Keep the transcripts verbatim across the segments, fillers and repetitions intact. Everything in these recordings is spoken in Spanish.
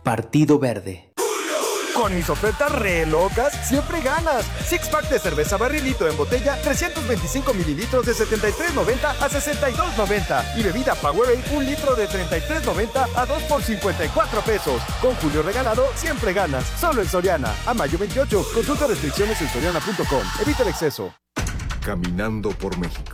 Partido Verde. Con mis ofertas re locas, siempre ganas. Six pack de cerveza barrilito en botella, trescientos veinticinco mililitros de setenta y tres noventa a sesenta y dos noventa. Y bebida Powerade, un litro de treinta y tres noventa a dos por cincuenta y cuatro pesos. Con Julio regalado, siempre ganas. Solo en Soriana. A mayo veintiocho. Consulta restricciones en soriana punto com. Evita el exceso. Caminando por México.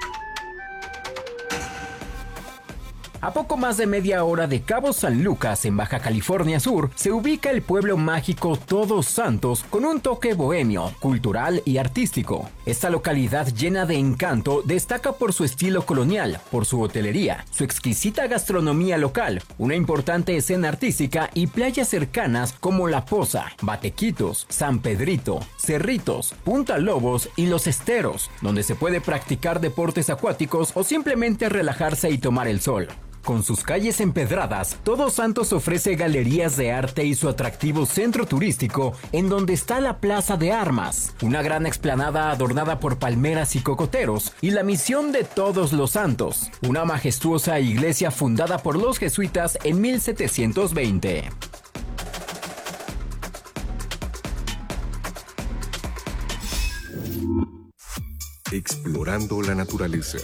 A poco más de media hora de Cabo San Lucas, en Baja California Sur, se ubica el pueblo mágico Todos Santos con un toque bohemio, cultural y artístico. Esta localidad llena de encanto destaca por su estilo colonial, por su hotelería, su exquisita gastronomía local, una importante escena artística y playas cercanas como La Poza, Batequitos, San Pedrito, Cerritos, Punta Lobos y Los Esteros, donde se puede practicar deportes acuáticos o simplemente relajarse y tomar el sol. Con sus calles empedradas, Todos Santos ofrece galerías de arte y su atractivo centro turístico, en donde está la Plaza de Armas, una gran explanada adornada por palmeras y cocoteros, y la Misión de Todos los Santos, una majestuosa iglesia fundada por los jesuitas en mil setecientos veinte. Explorando la naturaleza.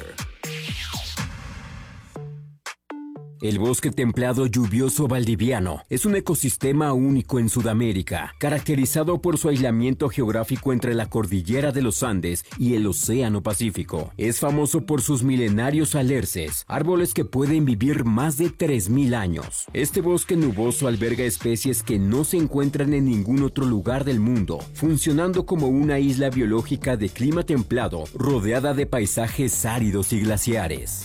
El bosque templado lluvioso valdiviano es un ecosistema único en Sudamérica, caracterizado por su aislamiento geográfico entre la cordillera de los Andes y el Océano Pacífico. Es famoso por sus milenarios alerces, árboles que pueden vivir más de tres mil años. Este bosque nuboso alberga especies que no se encuentran en ningún otro lugar del mundo, funcionando como una isla biológica de clima templado, rodeada de paisajes áridos y glaciares.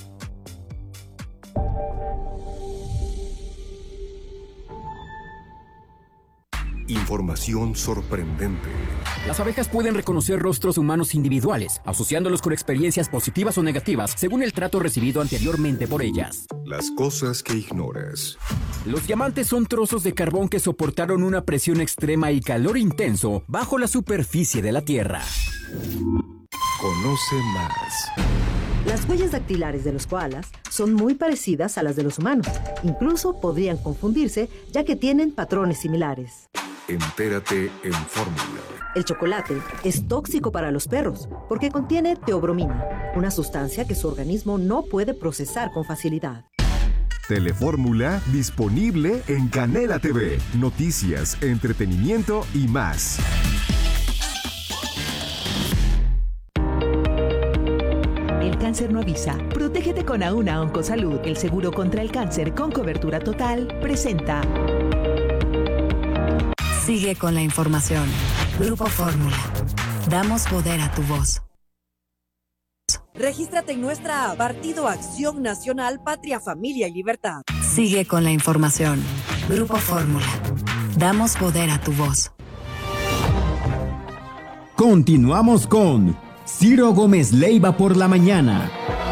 Información sorprendente. Las abejas pueden reconocer rostros humanos individuales, asociándolos con experiencias positivas o negativas, según el trato recibido anteriormente por ellas. Las cosas que ignoras. Los diamantes son trozos de carbón que soportaron una presión extrema y calor intenso bajo la superficie de la Tierra. Conoce más. Las huellas dactilares de los koalas son muy parecidas a las de los humanos. Incluso podrían confundirse, ya que tienen patrones similares. Entérate en Fórmula. El chocolate es tóxico para los perros porque contiene teobromina, una sustancia que su organismo no puede procesar con facilidad. Telefórmula disponible en Canela T V. Noticias, entretenimiento y más. El cáncer no avisa. Protégete con Auna Oncosalud. El seguro contra el cáncer con cobertura total presenta. Sigue con la información. Grupo Fórmula. Damos poder a tu voz. Regístrate en nuestra app Partido Acción Nacional, Patria, Familia y Libertad. Sigue con la información. Grupo Fórmula. Damos poder a tu voz. Continuamos con Ciro Gómez Leiva por la mañana.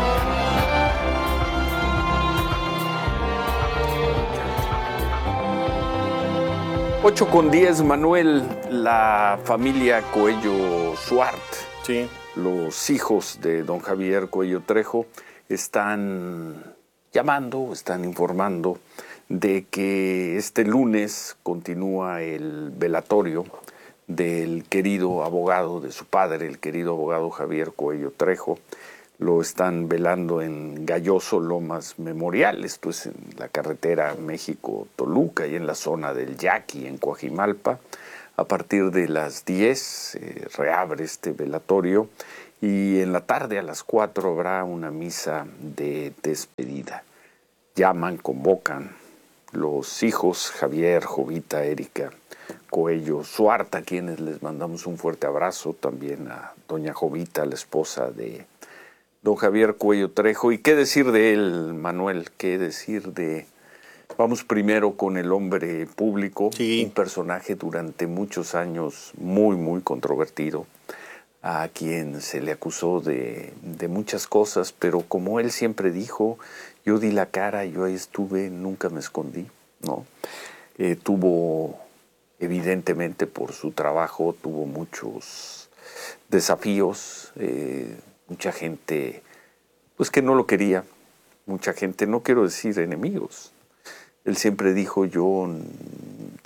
ocho con diez, Manuel, la familia Coello Suart, sí, los hijos de don Javier Coello Trejo, están llamando, están informando de que este lunes continúa el velatorio del querido abogado, de su padre, el querido abogado Javier Coello Trejo. Lo están velando en Galloso Lomas Memorial, esto es en la carretera México-Toluca y en la zona del Yaqui, en Coajimalpa. A partir de las diez eh, reabre este velatorio y en la tarde a las cuatro habrá una misa de despedida. Llaman, convocan los hijos Javier, Jovita, Erika Coello Suart, a quienes les mandamos un fuerte abrazo, también a doña Jovita, la esposa de don Javier Coello Trejo. ¿Y qué decir de él, Manuel? ¿Qué decir de...? Vamos primero con el hombre público, sí, un personaje durante muchos años muy, muy controvertido, a quien se le acusó de, de muchas cosas, pero como él siempre dijo, yo di la cara, yo ahí estuve, nunca me escondí, ¿no? Eh, tuvo, evidentemente por su trabajo, tuvo muchos desafíos, eh, mucha gente pues que no lo quería, mucha gente, no quiero decir enemigos. Él siempre dijo, yo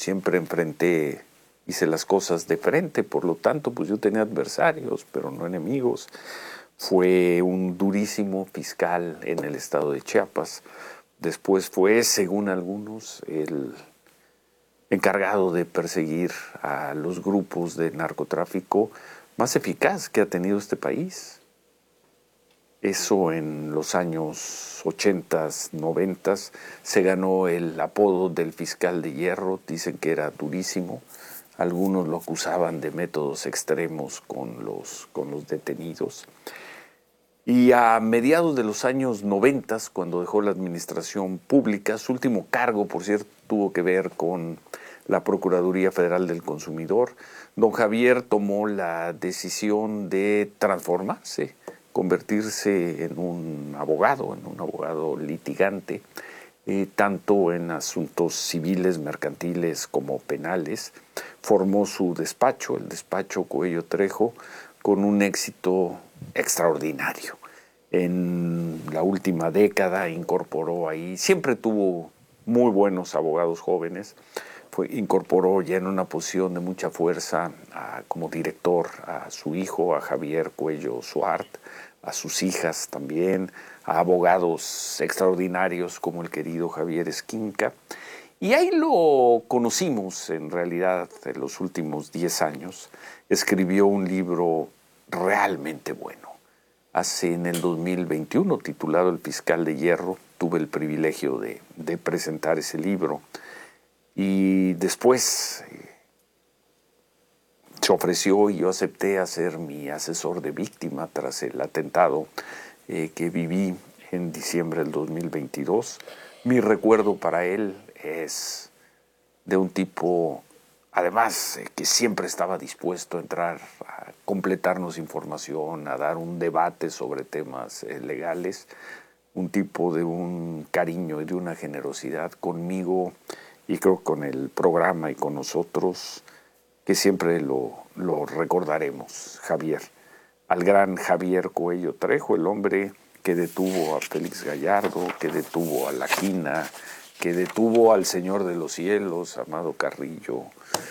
siempre enfrenté, hice las cosas de frente, por lo tanto, pues yo tenía adversarios, pero no enemigos. Fue un durísimo fiscal en el estado de Chiapas. Después fue, según algunos, el encargado de perseguir a los grupos de narcotráfico más eficaz que ha tenido este país. Eso en los años ochentas, noventas, se ganó el apodo del fiscal de hierro. Dicen que era durísimo. Algunos lo acusaban de métodos extremos con los, con los detenidos. Y a mediados de los años noventas, cuando dejó la administración pública, su último cargo, por cierto, tuvo que ver con la Procuraduría Federal del Consumidor. Don Javier tomó la decisión de transformarse, convertirse en un abogado, en un abogado litigante, eh, tanto en asuntos civiles, mercantiles como penales. Formó su despacho, el despacho Coello Trejo, con un éxito extraordinario. En la última década incorporó ahí, siempre tuvo muy buenos abogados jóvenes, fue, incorporó ya en una posición de mucha fuerza a, como director a su hijo, a Javier Coello Suart, a sus hijas también, a abogados extraordinarios como el querido Javier Esquinca. Y ahí lo conocimos en realidad en los últimos diez años. Escribió un libro realmente bueno. Hace en el dos mil veintiuno, titulado El Fiscal de Hierro, tuve el privilegio de, de presentar ese libro. Y después eh, se ofreció y yo acepté a ser mi asesor de víctima tras el atentado eh, que viví en diciembre del dos mil veintidós. Mi recuerdo para él es de un tipo, además, eh, que siempre estaba dispuesto a entrar a completarnos información, a dar un debate sobre temas eh, legales, un tipo de un cariño y de una generosidad conmigo y creo con el programa y con nosotros, que siempre lo, lo recordaremos, Javier. Al gran Javier Coello Trejo, el hombre que detuvo a Félix Gallardo, que detuvo a La Quina, que detuvo al Señor de los Cielos, Amado Carrillo.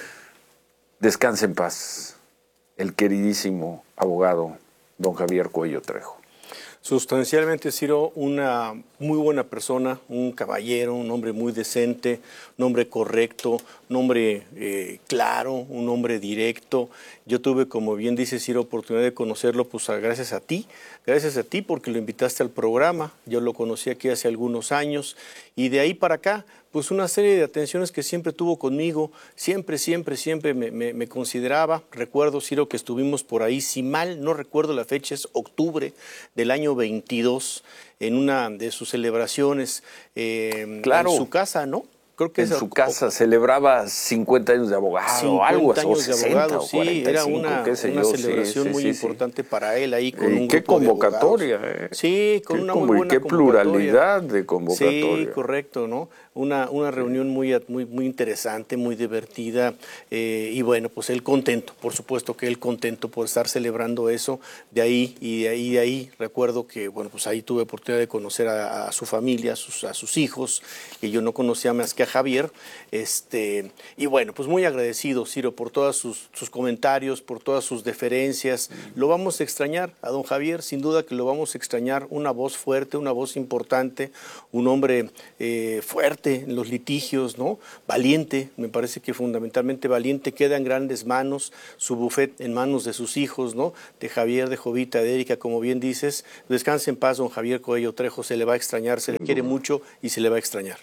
Descanse en paz, el queridísimo abogado don Javier Coello Trejo. Sustancialmente, Ciro, una muy buena persona, un caballero, un hombre muy decente, un hombre correcto, un hombre eh, claro, un hombre directo. Yo tuve, como bien dice Ciro, oportunidad de conocerlo pues gracias a ti, gracias a ti porque lo invitaste al programa. Yo lo conocí aquí hace algunos años y de ahí para acá, pues una serie de atenciones que siempre tuvo conmigo, siempre, siempre, siempre me, me, me consideraba. Recuerdo, Ciro, que estuvimos por ahí, si mal no recuerdo la fecha, es octubre del año veintidós, en una de sus celebraciones eh, claro. en su casa, ¿no? Creo que en es, su casa celebraba cincuenta años de abogado, o algo así, años de abogado, sí, era una, una yo, celebración sí, sí, muy sí, importante sí. para él ahí con y un qué grupo convocatoria, de eh. Sí, con qué una como, muy buena y qué pluralidad de convocatoria. Sí, correcto, ¿no? Una, una reunión muy, muy, muy interesante, muy divertida eh, y bueno, pues él contento, por supuesto que él contento por estar celebrando eso, de ahí y de ahí, de ahí recuerdo que, bueno, pues ahí tuve oportunidad de conocer a, a su familia, a sus, a sus hijos, que yo no conocía más que a Javier, este, y bueno, pues muy agradecido, Ciro, por todos sus, sus comentarios, por todas sus deferencias, lo vamos a extrañar a don Javier, sin duda que lo vamos a extrañar, una voz fuerte, una voz importante, un hombre eh, fuerte en los litigios, ¿no? Valiente, me parece que fundamentalmente valiente, queda en grandes manos, su buffet en manos de sus hijos, ¿no? De Javier, de Jovita, de Erika, como bien dices. Descanse en paz, don Javier Coello Trejo, se le va a extrañar, se le quiere mucho y se le va a extrañar.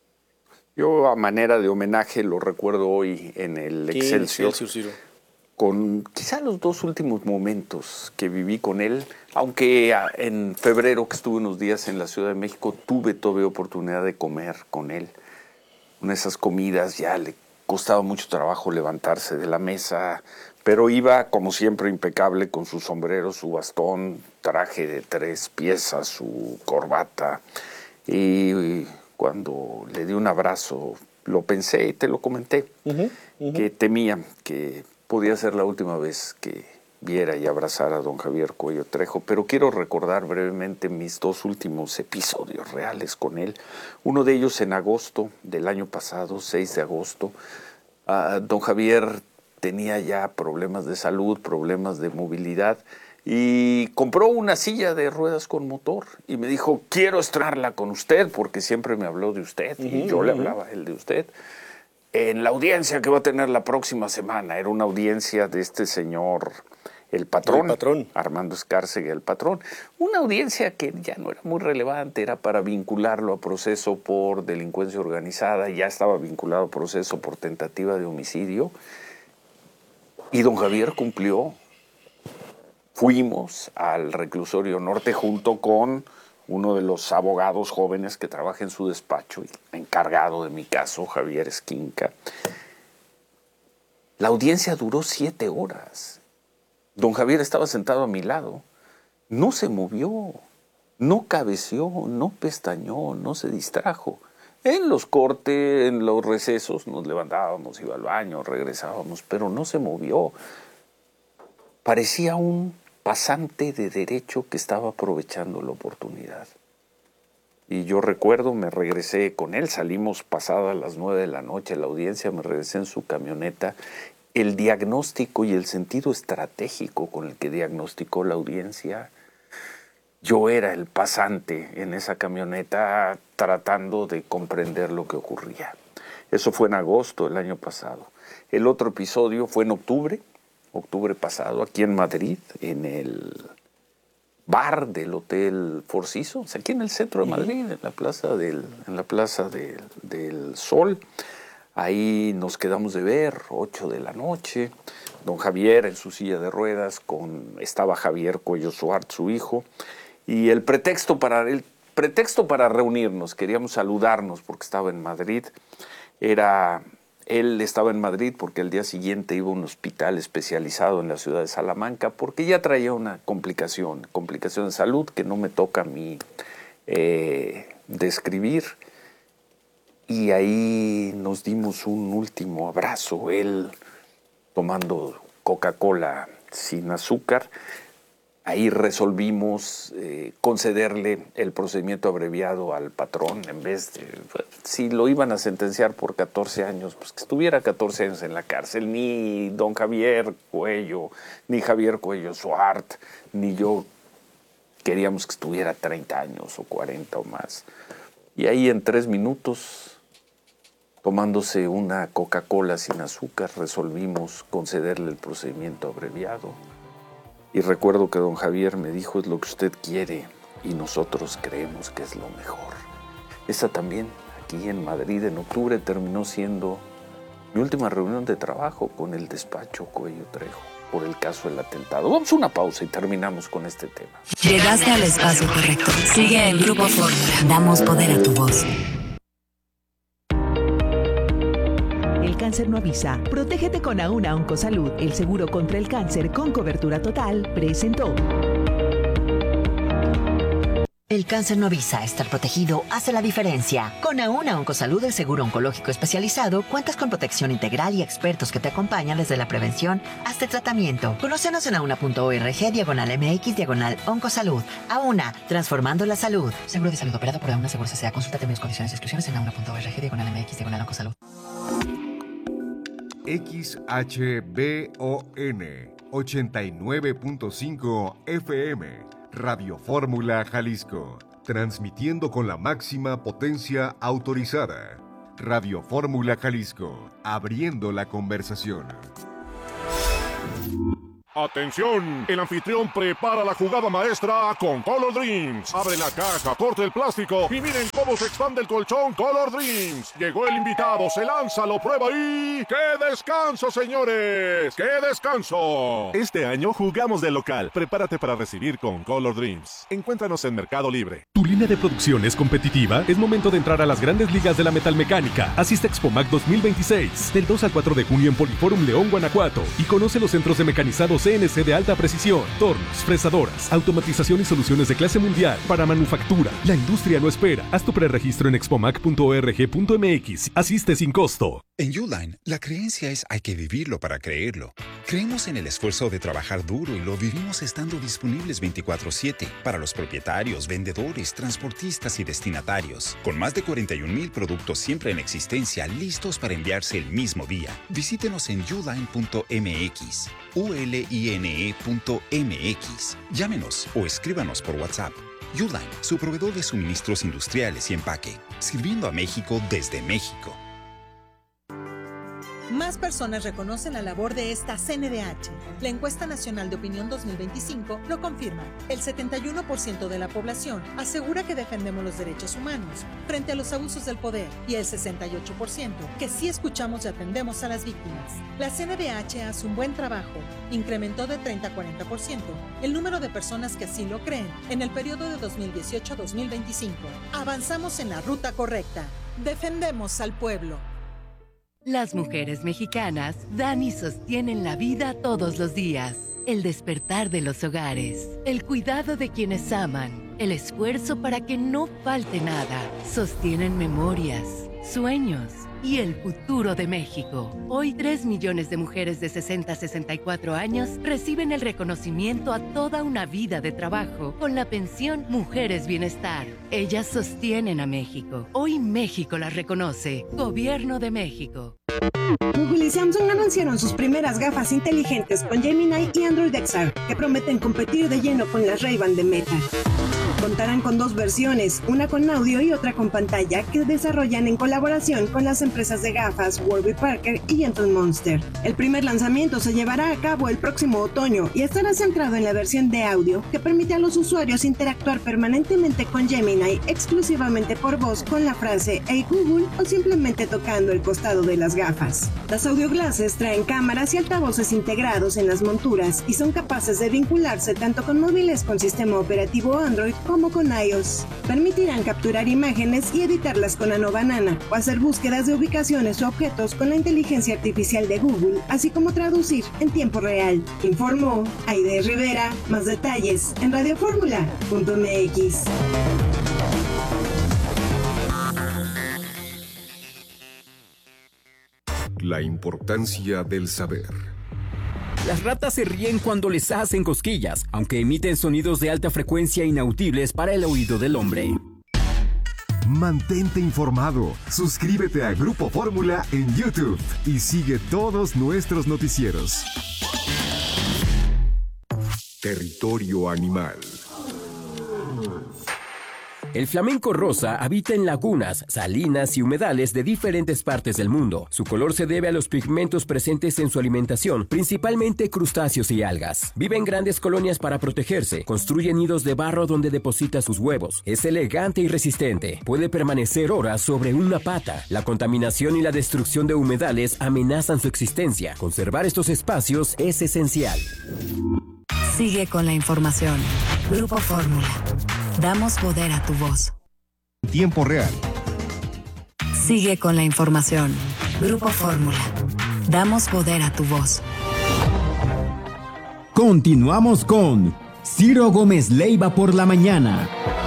Yo a manera de homenaje lo recuerdo hoy en el sí, Excelsior, Excelsior Ciro. Con quizá los dos últimos momentos que viví con él, aunque en febrero que estuve unos días en la Ciudad de México, tuve todavía oportunidad de comer con él. Una de esas comidas ya le costaba mucho trabajo levantarse de la mesa, pero iba como siempre impecable con su sombrero, su bastón, traje de tres piezas, su corbata. Y cuando le di un abrazo, lo pensé y te lo comenté, uh-huh, uh-huh. que temía que podía ser la última vez que viera y abrazara a don Javier Coello Trejo, pero quiero recordar brevemente mis dos últimos episodios reales con él. Uno de ellos en agosto del año pasado, seis de agosto, Uh, don Javier tenía ya problemas de salud, problemas de movilidad, y compró una silla de ruedas con motor y me dijo, quiero estrenarla con usted, porque siempre me habló de usted, uh-huh, y yo uh-huh. le hablaba a él de usted. En la audiencia que va a tener la próxima semana, era una audiencia de este señor, el patrón, el patrón. Armando Escárcega, el patrón. Una audiencia que ya no era muy relevante, era para vincularlo a proceso por delincuencia organizada, ya estaba vinculado a proceso por tentativa de homicidio. Y don Javier cumplió. Fuimos al reclusorio norte junto con uno de los abogados jóvenes que trabaja en su despacho, encargado de mi caso, Javier Esquinca. La audiencia duró siete horas. Don Javier estaba sentado a mi lado. No se movió, no cabeceó, no pestañeó, no se distrajo. En los cortes, en los recesos, nos levantábamos, iba al baño, regresábamos, pero no se movió. Parecía un pasante de derecho que estaba aprovechando la oportunidad. Y yo recuerdo, me regresé con él, salimos pasadas las nueve de la noche a la audiencia, me regresé en su camioneta. El diagnóstico y el sentido estratégico con el que diagnosticó la audiencia, yo era el pasante en esa camioneta tratando de comprender lo que ocurría. Eso fue en agosto del año pasado. El otro episodio fue en octubre, octubre pasado, aquí en Madrid, en el bar del Hotel Four Seasons, aquí en el centro de Madrid, en la Plaza del, en la plaza del, del Sol. Ahí nos quedamos de ver, ocho de la noche. Don Javier en su silla de ruedas, con, estaba Javier Cuello Suart, su hijo. Y el pretexto para, el pretexto para reunirnos, queríamos saludarnos porque estaba en Madrid, era... Él estaba en Madrid porque el día siguiente iba a un hospital especializado en la ciudad de Salamanca porque ya traía una complicación, complicación de salud que no me toca a mí eh, describir. Y ahí nos dimos un último abrazo, él tomando Coca-Cola sin azúcar. Ahí resolvimos eh, concederle el procedimiento abreviado al patrón en vez de... Si lo iban a sentenciar por catorce años, pues que estuviera catorce años en la cárcel. Ni don Javier Cuello, ni Javier Cuello Suart, ni yo queríamos que estuviera treinta años o cuarenta o más. Y ahí en tres minutos, tomándose una Coca-Cola sin azúcar, resolvimos concederle el procedimiento abreviado. Y recuerdo que don Javier me dijo, es lo que usted quiere y nosotros creemos que es lo mejor. Esa también, aquí en Madrid, en octubre, terminó siendo mi última reunión de trabajo con el despacho Cuello Trejo por el caso del atentado. Vamos a una pausa y terminamos con este tema. Llegaste al espacio correcto. Sigue el Grupo Fórmula. Damos poder a tu voz. El cáncer no avisa. Protégete con Auna Oncosalud, el seguro contra el cáncer con cobertura total, presentó. El cáncer no avisa, estar protegido hace la diferencia. Con Auna Oncosalud, el seguro oncológico especializado, cuentas con protección integral y expertos que te acompañan desde la prevención hasta el tratamiento. Conócenos en auna.org, diagonal MX, diagonal Oncosalud. Auna, transformando la salud. Seguro de salud operado por Auna Seguros S A. Consulta términos, condiciones y exclusiones en auna.org, diagonal MX, diagonal Oncosalud. X H B O N ochenta y nueve punto cinco F M, Radio Fórmula Jalisco, transmitiendo con la máxima potencia autorizada. Radio Fórmula Jalisco, abriendo la conversación. ¡Atención! El anfitrión prepara la jugada maestra con Color Dreams. Abre la caja, corta el plástico y miren cómo se expande el colchón Color Dreams. Llegó el invitado, se lanza, lo prueba y... ¡qué descanso, señores! ¡Qué descanso! Este año jugamos de local. Prepárate para recibir con Color Dreams. Encuéntranos en Mercado Libre. ¿Tu línea de producción es competitiva? Es momento de entrar a las grandes ligas de la metalmecánica. Asiste a Expomac dos mil veintiséis, del dos al cuatro de junio en Poliforum León, Guanajuato. Y conoce los centros de mecanizados C N C de alta precisión, tornos, fresadoras, automatización y soluciones de clase mundial para manufactura. La industria no espera. Haz tu preregistro en expomac punto org punto mx. Asiste sin costo. En Uline, la creencia es hay que vivirlo para creerlo. Creemos en el esfuerzo de trabajar duro y lo vivimos estando disponibles veinticuatro siete para los propietarios, vendedores, transportistas y destinatarios. Con más de cuarenta y un mil productos siempre en existencia listos para enviarse el mismo día. Visítenos en uline punto m x, u l i n e punto m x. Llámenos o escríbanos por WhatsApp. Uline, su proveedor de suministros industriales y empaque, sirviendo a México desde México. Más personas reconocen la labor de esta C N D H. La encuesta nacional de opinión dos mil veinticinco lo confirma. El setenta y uno por ciento de la población asegura que defendemos los derechos humanos frente a los abusos del poder y el sesenta y ocho por ciento que sí escuchamos y atendemos a las víctimas. La C N D H hace un buen trabajo. Incrementó de treinta a cuarenta por ciento el número de personas que así lo creen en el periodo de dos mil dieciocho a dos mil veinticinco. Avanzamos en la ruta correcta. Defendemos al pueblo. Las mujeres mexicanas dan y sostienen la vida todos los días. El despertar de los hogares, el cuidado de quienes aman, el esfuerzo para que no falte nada. Sostienen memorias, sueños y el futuro de México. Hoy tres millones de mujeres de sesenta a sesenta y cuatro años reciben el reconocimiento a toda una vida de trabajo con la pensión Mujeres Bienestar. Ellas sostienen a México. Hoy México las reconoce. Gobierno de México. Google y Samsung anunciaron sus primeras gafas inteligentes con Gemini y Android X R, que prometen competir de lleno con las Ray-Ban de Meta. Contarán con dos versiones, una con audio y otra con pantalla, que desarrollan en colaboración con las empresas de gafas Warby Parker y Gentle Monster. El primer lanzamiento se llevará a cabo el próximo otoño y estará centrado en la versión de audio, que permite a los usuarios interactuar permanentemente con Gemini exclusivamente por voz con la frase "Hey Google" o simplemente tocando el costado de las gafas. Las audio glasses traen cámaras y altavoces integrados en las monturas y son capaces de vincularse tanto con móviles con sistema operativo Android como con iOS. Permitirán capturar imágenes y editarlas con Nano Banana o hacer búsquedas de ubicaciones o objetos con la inteligencia artificial de Google, así como traducir en tiempo real. Informó Aide Rivera. Más detalles en radio fórmula punto m x. La importancia del saber. Las ratas se ríen cuando les hacen cosquillas, aunque emiten sonidos de alta frecuencia inaudibles para el oído del hombre. Mantente informado. Suscríbete a Grupo Fórmula en YouTube y sigue todos nuestros noticieros. Territorio animal. El flamenco rosa habita en lagunas, salinas y humedales de diferentes partes del mundo. Su color se debe a los pigmentos presentes en su alimentación, principalmente crustáceos y algas. Vive en grandes colonias para protegerse, construye nidos de barro donde deposita sus huevos. Es elegante y resistente, puede permanecer horas sobre una pata. La contaminación y la destrucción de humedales amenazan su existencia. Conservar estos espacios es esencial. Sigue con la información. Grupo Fórmula. Damos poder a tu voz. Tiempo real. Sigue con la información. Grupo Fórmula. Damos poder a tu voz. Continuamos con Ciro Gómez Leiva por la mañana.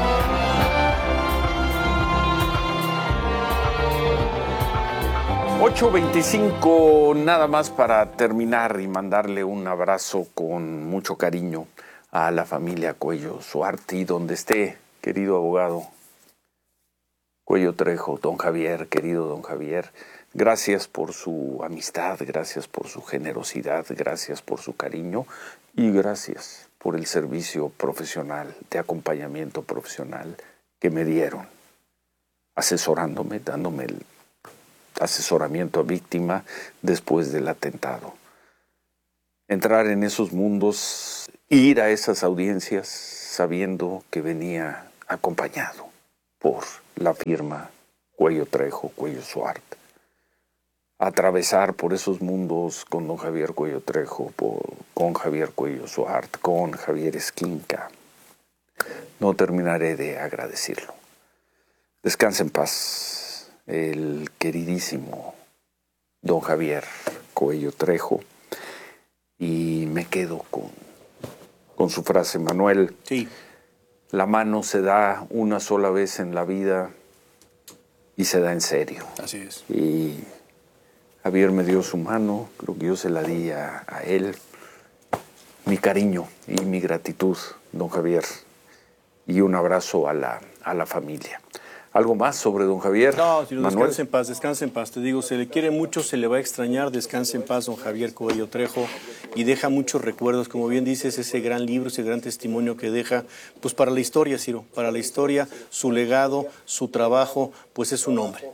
ocho veinticinco, nada más para terminar y mandarle un abrazo con mucho cariño a la familia Cuello Suart, y donde esté, querido abogado Cuello Trejo, don Javier, querido don Javier, gracias por su amistad, gracias por su generosidad, gracias por su cariño y gracias por el servicio profesional, de acompañamiento profesional que me dieron, asesorándome, dándome el asesoramiento a víctima después del atentado. Entrar en esos mundos, ir a esas audiencias sabiendo que venía acompañado por la firma Cuello Trejo, Cuello Suart. Atravesar por esos mundos con don Javier Cuello Trejo, por, con Javier Cuello Suart, con Javier Esquinca. No terminaré de agradecerlo. Descanse en paz el queridísimo don Javier Cuello Trejo. Y me quedo con, con su frase, Manuel. Sí. La mano se da una sola vez en la vida y se da en serio. Así es. Y Javier me dio su mano, creo que yo se la di a, a él. Mi cariño y mi gratitud, don Javier, y un abrazo a la, a la familia. ¿Algo más sobre don Javier? No, si no, Manuel. descanse en paz, descanse en paz. Te digo, se le quiere mucho, se le va a extrañar. Descanse en paz, don Javier Coello Trejo. Y deja muchos recuerdos, como bien dices, ese gran libro, ese gran testimonio que deja, pues para la historia, Ciro, para la historia, su legado, su trabajo, pues es un hombre.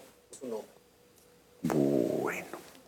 Bueno.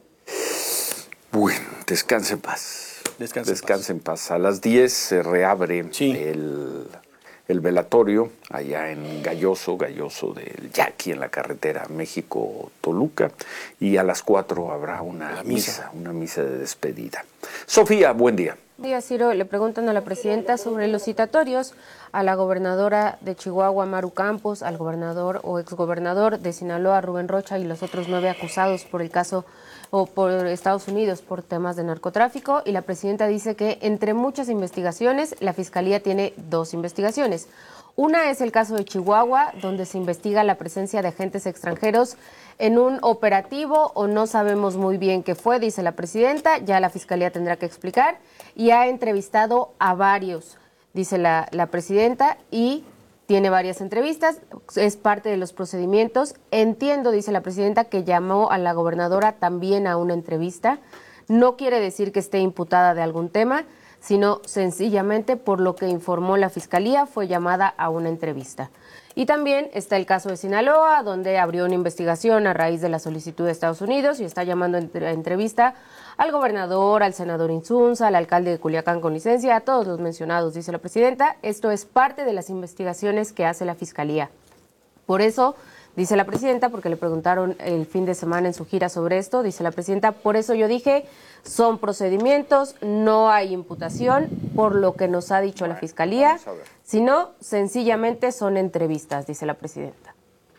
Bueno, descanse en paz. Descanse, descanse en paz. En paz. A las diez se reabre sí. el... el velatorio allá en Galloso, Galloso del Yaqui, en la carretera México-Toluca, y a las cuatro habrá una misa, una misa de despedida. Sofía, buen día. Buen día, Ciro. Le preguntan a la presidenta sobre los citatorios a la gobernadora de Chihuahua, Maru Campos, al gobernador o exgobernador de Sinaloa, Rubén Rocha, y los otros nueve acusados por el caso o por Estados Unidos por temas de narcotráfico, y la presidenta dice que entre muchas investigaciones, la Fiscalía tiene dos investigaciones. Una es el caso de Chihuahua, donde se investiga la presencia de agentes extranjeros en un operativo, o no sabemos muy bien qué fue, dice la presidenta, ya la Fiscalía tendrá que explicar, y ha entrevistado a varios, dice la, la presidenta, y tiene varias entrevistas, es parte de los procedimientos. Entiendo, dice la presidenta, que llamó a la gobernadora también a una entrevista. No quiere decir que esté imputada de algún tema, sino sencillamente, por lo que informó la Fiscalía, fue llamada a una entrevista. Y también está el caso de Sinaloa, donde abrió una investigación a raíz de la solicitud de Estados Unidos y está llamando a entrevista al gobernador, al senador Insunza, al alcalde de Culiacán con licencia, a todos los mencionados, dice la presidenta. Esto es parte de las investigaciones que hace la Fiscalía. Por eso, dice la presidenta, porque le preguntaron el fin de semana en su gira sobre esto, dice la presidenta, por eso yo dije, son procedimientos, no hay imputación, por lo que nos ha dicho la Fiscalía, sino sencillamente son entrevistas, dice la presidenta.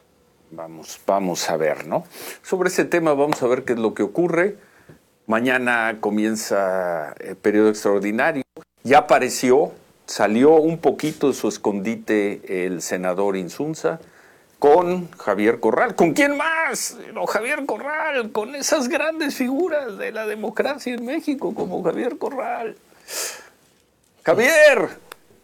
Vamos, vamos a ver, ¿no? Sobre ese tema vamos a ver qué es lo que ocurre. Mañana comienza el periodo extraordinario. Ya apareció, salió un poquito de su escondite el senador Insunza con Javier Corral. ¿Con quién más? No, Javier Corral, con esas grandes figuras de la democracia en México, como Javier Corral. Javier,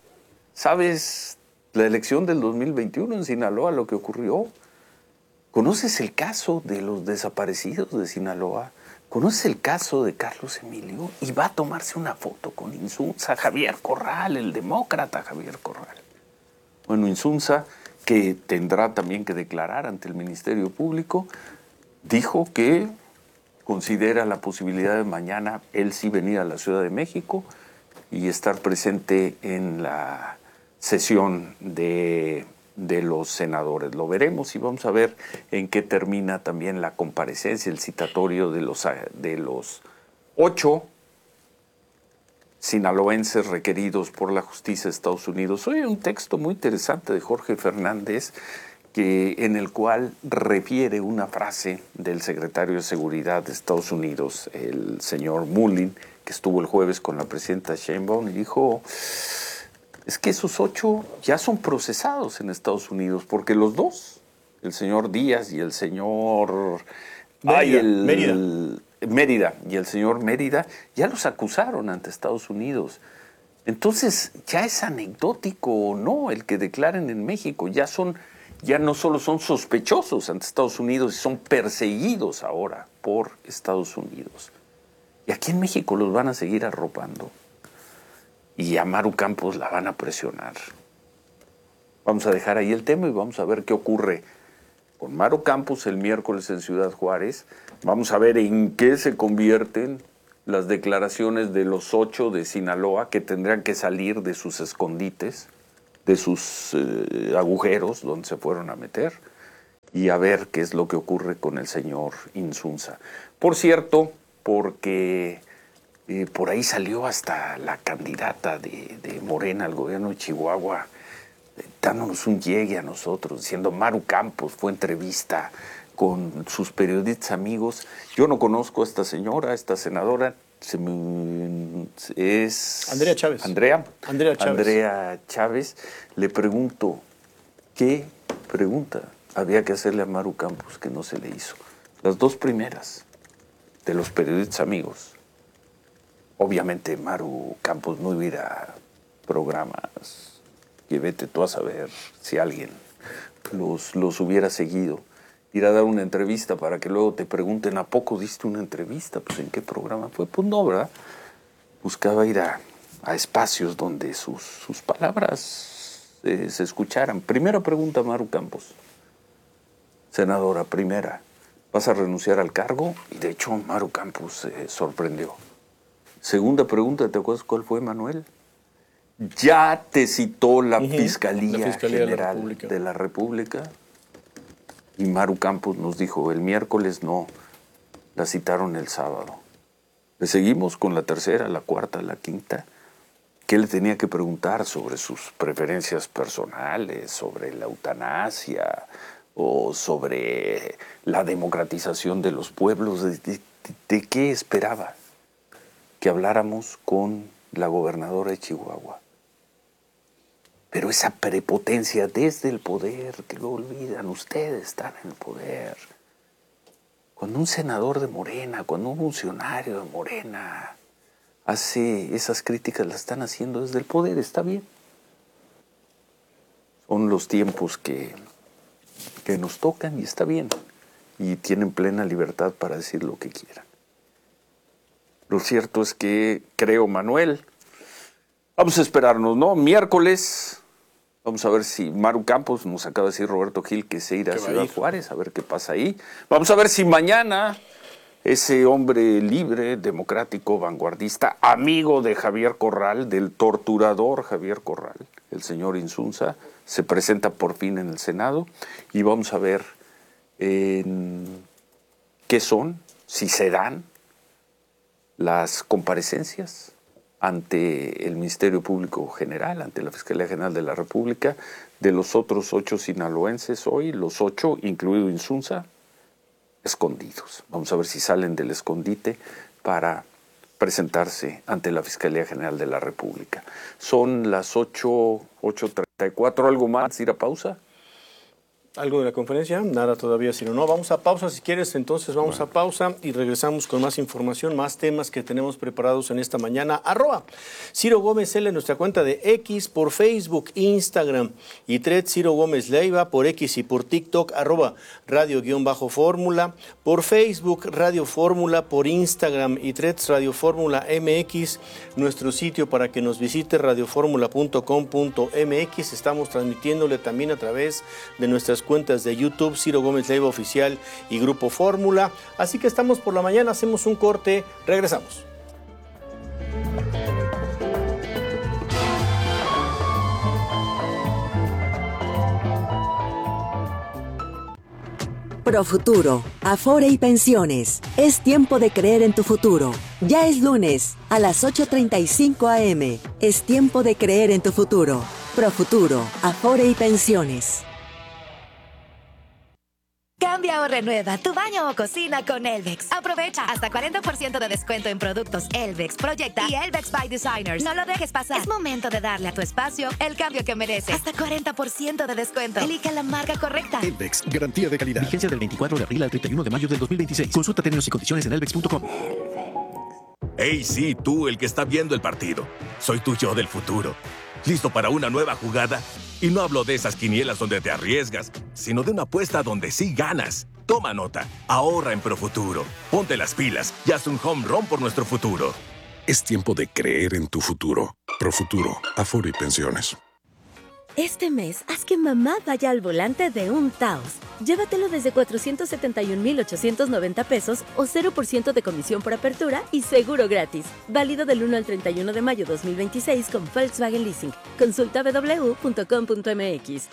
¿sabes la elección del dos mil veintiuno en Sinaloa, lo que ocurrió? ¿Conoces el caso de los desaparecidos de Sinaloa? ¿Conoces el caso de Carlos Emilio? Y va a tomarse una foto con Insunza, Javier Corral, el demócrata Javier Corral. Bueno, Insunza, que tendrá también que declarar ante el Ministerio Público, dijo que considera la posibilidad de mañana él sí venir a la Ciudad de México y estar presente en la sesión de, de los senadores. Lo veremos y vamos a ver en qué termina también la comparecencia, el citatorio de los, de los ocho sinaloenses requeridos por la justicia de Estados Unidos. Hoy hay un texto muy interesante de Jorge Fernández que, en el cual refiere una frase del secretario de Seguridad de Estados Unidos, el señor Mullin, que estuvo el jueves con la presidenta Sheinbaum, y dijo, es que esos ocho ya son procesados en Estados Unidos, porque los dos, el señor Díaz y el señor Mérida, ay, el, Mérida. El, Mérida y el señor Mérida ya los acusaron ante Estados Unidos. Entonces ya es anecdótico o no el que declaren en México, ya son, ya no solo son sospechosos ante Estados Unidos, son perseguidos ahora por Estados Unidos. Y aquí en México los van a seguir arropando. Y a Maru Campos la van a presionar. Vamos a dejar ahí el tema y vamos a ver qué ocurre con Maru Campos el miércoles en Ciudad Juárez. Vamos a ver en qué se convierten las declaraciones de los ocho de Sinaloa, que tendrán que salir de sus escondites, de sus eh, agujeros donde se fueron a meter, y a ver qué es lo que ocurre con el señor Insunza. Por cierto, porque eh, por ahí salió hasta la candidata de, de Morena al gobierno de Chihuahua, dándonos un llegue a nosotros, diciendo Maru Campos fue entrevista con sus periodistas amigos. Yo no conozco a esta señora, a esta senadora, se me, es... Andrea Chávez. Andrea. Andrea Chávez. Andrea Chávez. Le pregunto, ¿qué pregunta había que hacerle a Maru Campos que no se le hizo? Las dos primeras. de los periodistas amigos. Obviamente Maru Campos no iba a programas que vete tú a saber si alguien los, los hubiera seguido. Ir a dar una entrevista para que luego te pregunten, ¿a poco diste una entrevista? Pues ¿en qué programa fue? Pues no, ¿verdad? Buscaba ir a, a espacios donde sus, sus palabras eh, se escucharan. Primera pregunta, Maru Campos. Senadora, primera, ¿vas a renunciar al cargo? Y de hecho Maru Campos se eh, sorprendió. Segunda pregunta, ¿te acuerdas cuál fue, Manuel? Ya te citó la, uh-huh. Fiscalía, la Fiscalía General de la, de la República. Y Maru Campos nos dijo, el miércoles no, la citaron el sábado. Le seguimos con la tercera, la cuarta, la quinta. ¿Qué le tenía que preguntar sobre sus preferencias personales, sobre la eutanasia o sobre la democratización de los pueblos? ¿De, de, de qué esperaba? Que habláramos con la gobernadora de Chihuahua. Pero esa prepotencia desde el poder, que lo olvidan, ustedes están en el poder. Cuando un senador de Morena, cuando un funcionario de Morena hace esas críticas, las están haciendo desde el poder, está bien. Son los tiempos que, que nos tocan y está bien. Y tienen plena libertad para decir lo que quieran. Lo cierto es que, creo, Manuel, vamos a esperarnos, ¿no? Miércoles, vamos a ver si Maru Campos, nos acaba de decir Roberto Gil que se irá a Ciudad Juárez, a ver qué pasa ahí. Vamos a ver si mañana ese hombre libre, democrático, vanguardista, amigo de Javier Corral, del torturador Javier Corral, el señor Insunza, se presenta por fin en el Senado y vamos a ver eh, qué son, si se dan las comparecencias ante el Ministerio Público General, ante la Fiscalía General de la República, de los otros ocho sinaloenses hoy, los ocho, incluido Insunza, escondidos. Vamos a ver si salen del escondite para presentarse ante la Fiscalía General de la República. Son las ocho, ocho treinta y cuatro, ¿algo más? ¿Ir a pausa? ¿Algo de la conferencia? Nada todavía, sino no. Vamos a pausa, si quieres, entonces vamos bueno. a pausa y regresamos con más información, más temas que tenemos preparados en esta mañana. Arroba Ciro Gómez L en nuestra cuenta de X, por Facebook, Instagram y Thread Ciro Gómez Leiva, por X y por TikTok, arroba Radio-Fórmula, por Facebook Radio Fórmula, por Instagram y Threads Radio Fórmula M X, nuestro sitio para que nos visite radioformula punto com punto m x. Estamos transmitiéndole también a través de nuestras cuentas de YouTube, Ciro Gómez Leiva Oficial y Grupo Fórmula. Así que estamos por la mañana, hacemos un corte, regresamos. Profuturo, Afore y Pensiones. Es tiempo de creer en tu futuro. Ya es lunes, a las ocho treinta y cinco a eme. Es tiempo de creer en tu futuro. Profuturo, Afore y Pensiones. Cambia o renueva tu baño o cocina con Elvex. Aprovecha hasta cuarenta por ciento de descuento en productos Elvex, Proyecta y Elvex by Designers. No lo dejes pasar. Es momento de darle a tu espacio el cambio que merece. Hasta cuarenta por ciento de descuento. Elige la marca correcta. Elvex, garantía de calidad. Vigencia del veinticuatro de abril al treinta y uno de mayo del dos mil veintiséis. Consulta términos y condiciones en elvex punto com. Hey, sí, tú, el que está viendo el partido. Soy tu yo del futuro. ¿Listo para una nueva jugada? Y no hablo de esas quinielas donde te arriesgas, sino de una apuesta donde sí ganas. Toma nota, ahorra en Profuturo. Ponte las pilas y haz un home run por nuestro futuro. Es tiempo de creer en tu futuro. Profuturo, Afore y Pensiones. Este mes, haz que mamá vaya al volante de un Taos. Llévatelo desde cuatrocientos setenta y un mil ochocientos noventa pesos o cero por ciento de comisión por apertura y seguro gratis. Válido del uno al treinta y uno de mayo dos mil veintiséis con Volkswagen Leasing. Consulta doble u doble u punto com punto m x.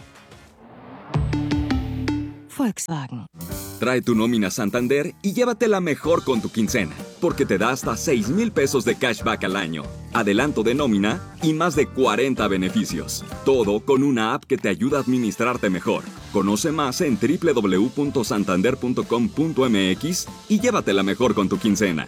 Volkswagen. Trae tu nómina Santander y llévatela mejor con tu quincena, porque te da hasta seis mil pesos de cashback al año, adelanto de nómina y más de cuarenta beneficios. Todo con una app que te ayuda a administrarte mejor. Conoce más en doble u doble u doble u punto santander punto com punto m x y llévatela mejor con tu quincena.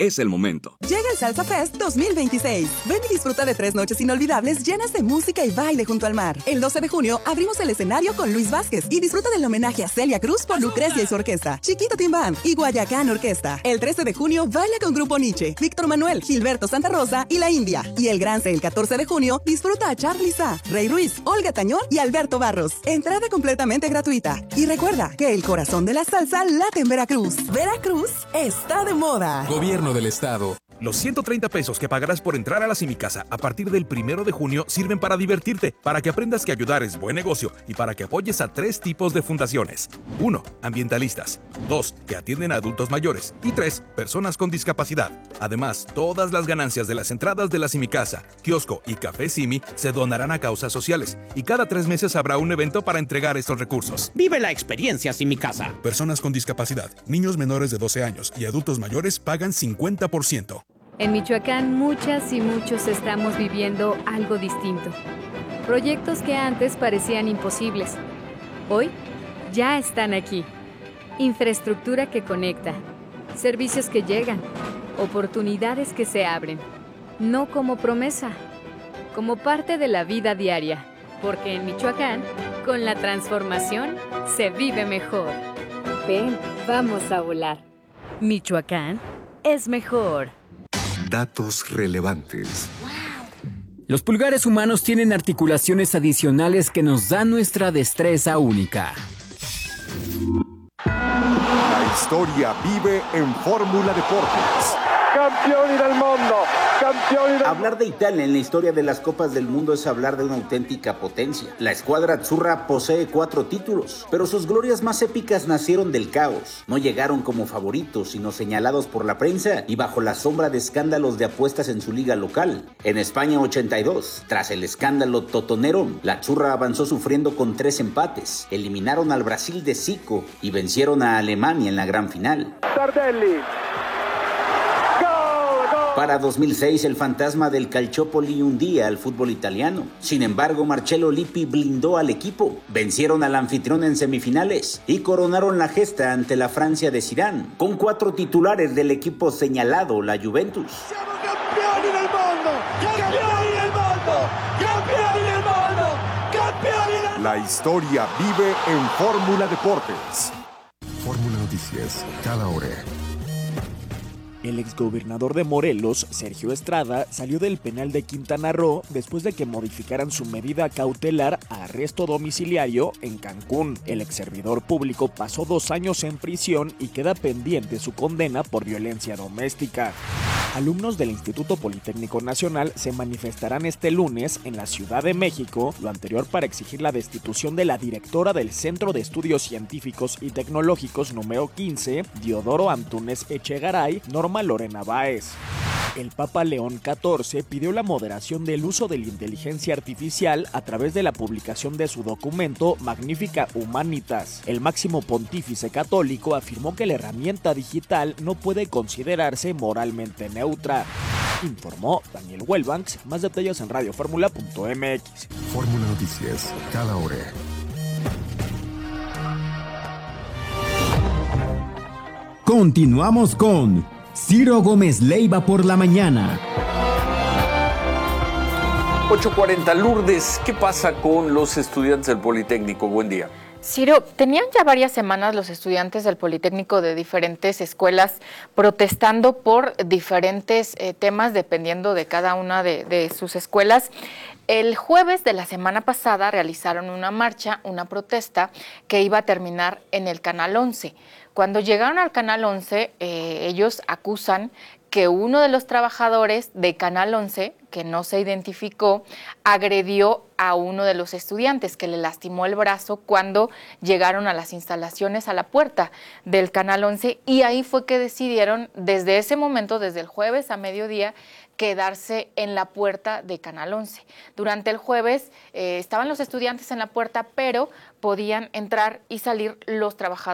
es el momento. Llega el Salsa Fest dos mil veintiséis. Ven y disfruta de tres noches inolvidables llenas de música y baile junto al mar. El doce de junio abrimos el escenario con Luis Vázquez y disfruta del homenaje a Celia Cruz por Lucrecia y su orquesta, Chiquito Team Band y Guayacán Orquesta. El trece de junio baila con Grupo Nietzsche, Víctor Manuel, Gilberto Santa Rosa y La India. Y el Grance el catorce de junio disfruta a Charly Sa, Rey Ruiz, Olga Tañón y Alberto Barros. Entrada completamente gratuita. Y recuerda que el corazón de la salsa late en Veracruz. Veracruz está de moda. Gobierno del Estado. Los ciento treinta pesos que pagarás por entrar a la Simicasa a partir del primero de junio sirven para divertirte, para que aprendas que ayudar es buen negocio y para que apoyes a tres tipos de fundaciones. uno. Ambientalistas. dos. Que atienden a adultos mayores. Y tres. Personas con discapacidad. Además, todas las ganancias de las entradas de la Simicasa, kiosco y café Simi se donarán a causas sociales. Y cada tres meses habrá un evento para entregar estos recursos. Vive la experiencia Simicasa. Personas con discapacidad, niños menores de doce años y adultos mayores pagan cincuenta por ciento. En Michoacán muchas y muchos estamos viviendo algo distinto. Proyectos que antes parecían imposibles. Hoy ya están aquí. Infraestructura que conecta. Servicios que llegan. Oportunidades que se abren. No como promesa, como parte de la vida diaria. Porque en Michoacán, con la transformación, se vive mejor. Ven, vamos a volar. Michoacán es mejor. Datos relevantes. Los pulgares humanos tienen articulaciones adicionales que nos dan nuestra destreza única. La historia vive en Fórmula Deportes. Campioni del mundo, campioni del... Hablar de Italia en la historia de las Copas del Mundo es hablar de una auténtica potencia. La escuadra azzurra posee cuatro títulos, pero sus glorias más épicas nacieron del caos. No llegaron como favoritos, sino señalados por la prensa y bajo la sombra de escándalos de apuestas en su liga local. En España ochenta y dos, tras el escándalo totonero, la azzurra avanzó sufriendo con tres empates. Eliminaron al Brasil de Zico y vencieron a Alemania en la gran final. Tardelli. Para dos mil seis, el fantasma del Calciopoli hundía al fútbol italiano. Sin embargo, Marcello Lippi blindó al equipo. Vencieron al anfitrión en semifinales y coronaron la gesta ante la Francia de Zidane, con cuatro titulares del equipo señalado, la Juventus. ¡Siamo campioni del mundo! ¡Campioni del mundo! ¡Campioni del mundo! ¡Campioni del mundo! La historia vive en Fórmula Deportes. Fórmula Noticias, cada hora. El exgobernador de Morelos, Sergio Estrada, salió del penal de Quintana Roo después de que modificaran su medida cautelar a arresto domiciliario en Cancún. El exservidor público pasó dos años en prisión y queda pendiente su condena por violencia doméstica. Alumnos del Instituto Politécnico Nacional se manifestarán este lunes en la Ciudad de México, lo anterior para exigir la destitución de la directora del Centro de Estudios Científicos y Tecnológicos número quince, Diodoro Antúnez Echegaray, Norma Lorena Báez. El Papa León catorce pidió la moderación del uso de la inteligencia artificial a través de la publicación de su documento Magnificat Humanitas. El máximo pontífice católico afirmó que la herramienta digital no puede considerarse moralmente neutra. Informó Daniel Wellbanks. Más detalles en radio fórmula punto m x. Fórmula Noticias, cada hora. Continuamos con Ciro Gómez Leiva por la mañana. ocho cuarenta, Lourdes, ¿qué pasa con los estudiantes del Politécnico? Buen día. Ciro, tenían ya varias semanas los estudiantes del Politécnico de diferentes escuelas protestando por diferentes eh, temas dependiendo de cada una de, de sus escuelas. El jueves de la semana pasada realizaron una marcha, una protesta que iba a terminar en el Canal once. Cuando llegaron al Canal once, eh, ellos acusan que uno de los trabajadores de Canal once, que no se identificó, agredió a uno de los estudiantes, que le lastimó el brazo cuando llegaron a las instalaciones, a la puerta del Canal once, y ahí fue que decidieron, desde ese momento, desde el jueves a mediodía, quedarse en la puerta de Canal once. Durante el jueves eh, estaban los estudiantes en la puerta, pero podían entrar y salir los trabajadores